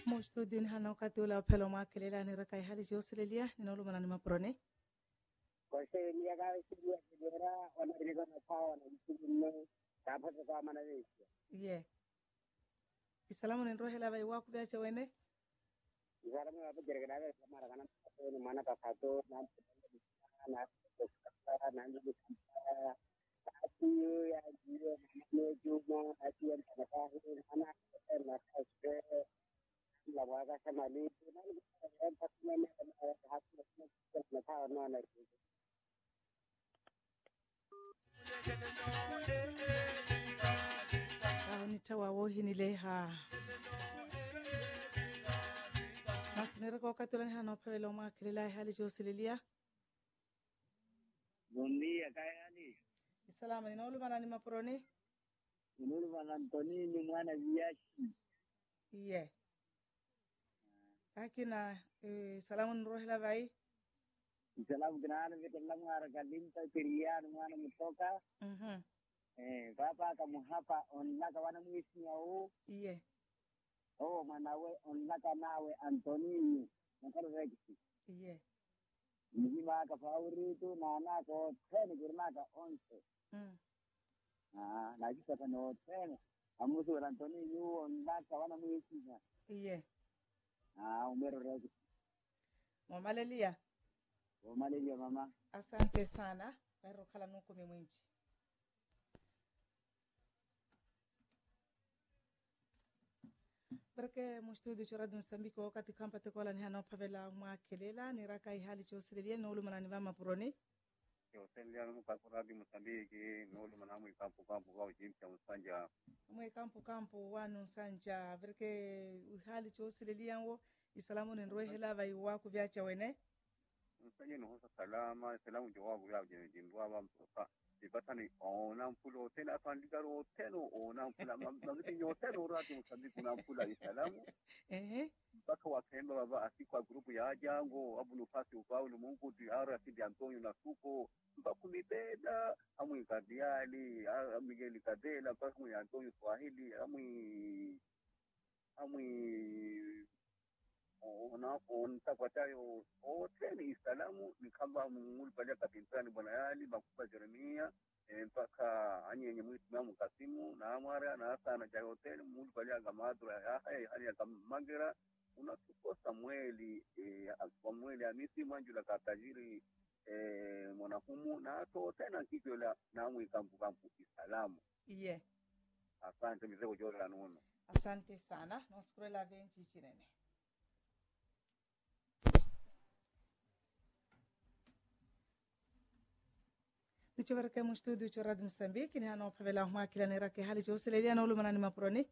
Mo studio ni hana wakati ula pelo makelele ni rakai hali joselelia ni nolu manani maprone. Kwa hiyo ni gawe sijua kidera wanarika na sawa na msingi tapata kwa maana hiyo. Yeah. Isalamu ni rohe la bai waku vya chawene. Isalamu hapo jerigana kama rakana ni maana kafato na na ndio asiyo ya jiyo na juma asiyo na kazi ana na kazi la waga kama ni na patna na hatu na sawa na nitawa wohi nileha masunera kwa wakati ula ni hana pelo makelele hali joselelia. Dunia kayani. Isalamu ni nolu manani maprone. Nuru mana Antoni ni mwana viashi. Yeah. Akina salamu ni rohe la bai. Salamu kinana vile lamu harakalinta kirian mwana mtoka. Papa kamu hapa onlaka wana mwisi yao. Yeah. Oh manawe onlaka nawe Antoni nakalo rekisi. Yeah. Mjima ka favorito na nako tena kirnaka onse. Na kisa kano tena amusu Antoni yu onlaka wana mwisi ya. Yeah. Umero rekisi. Mama Lelia. Mama Lelia mama. Asante sana. Pero kala nuko mwinchi. Barke mo studio chora dun Mozambique wakati kampa te kola ni hana pavela mwa kelela ni rakai hali choselelia nolu manani vama puroni. Yo selia no kakurabi Mozambique nolu manamu kampu kwa ujimta msanja. Mwe kampu wanu sanja barke hali choselelia ngo isalamu ni rohe la vai wako vyacha wene. Msanja no hosa salama salamu jawabu ya jindwa wa mtoka. Ibatani ona mpulo tena pandikaro teno ona mpula mamiti nyoteno rati Mozambique na mpula isalamu. Mpaka wakemba baba asikwa grupu ya ajango abu nufasi upau lumungu diara sidi Antonio na suko mpaka nibeda amu ikadiali Miguel Cadela mpaka mu Antonio Swahili amu ontakwatayo teni isalamu ni kamba mungulu palia kapintani bwana yali makupa Jeremia mpaka anyenye mwitu Kasimu na amara na hasa na jai hoteli mungulu palia gamadura hali ya kamagera unatuko Samueli Hamisi Manjula katajiri mwanahumu na ato tena kikyo la namu kampu isalamu. Yeah. Asante mzee Jora nuno. Asante sana. Noskure la venchi chinene. Nichoverke mu studio chora dun Mozambique ni hana pavela mwa kila ni rakai hali choselelia nolu manani maprone.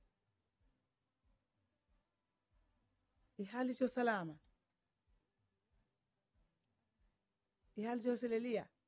Ihali cho salama. Ihali cho selelia.